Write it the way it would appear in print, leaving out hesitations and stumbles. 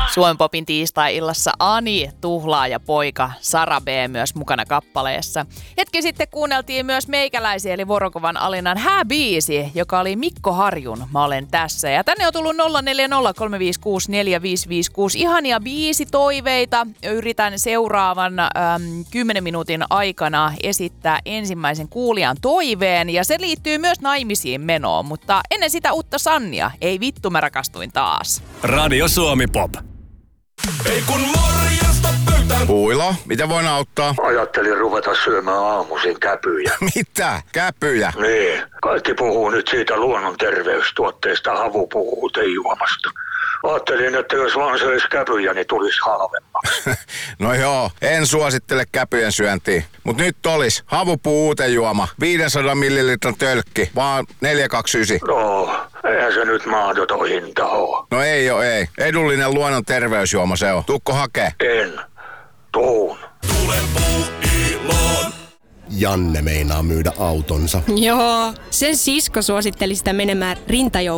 Suomen Popin tiistai-illassa Ani Tuhlaa ja poika Sara B. myös mukana kappaleessa. Hetki sitten kuunneltiin myös meikäläisiä eli Vorokovan Alinan Hääbiisi, joka oli Mikko Harjun Mä olen tässä. Ja tänne on tullut 0403564556 ihania biisitoiveita. Yritän seuraavan 10 minuutin aikana esittää ensimmäisen kuulijan toiveen ja se liittyy myös naimisiin menoon, mutta ennen sitä uutta Sannia. Ei vittu, mä rakastuin taas. Radio Suomi Pop. Ei kun morjesta pöytään. Puilo, mitä voin auttaa? Ajattelin ruveta syömään aamuisin käpyjä. Mitä? Käpyjä? Niin. Kaikki puhuu nyt siitä luonnon terveystuotteesta havupuutejuomasta. Ajattelin, että jos vaan söisi käpyjä, niin tulisi halvemmaksi. No joo, en suosittele käpyjen syöntiä. Mut nyt olis havupuuutejuoma, 500 millilitran tölkki, vaan 429. No, eihän se nyt mahdoton hinta oo. No ei oo, ei. Edullinen luonnon terveysjuoma se on. Tuukko hakee? En. Tuun. Tule Puuiloon. Janne meinaa myydä autonsa. Joo, sen sisko suositteli sitä menemään rintajoukkoon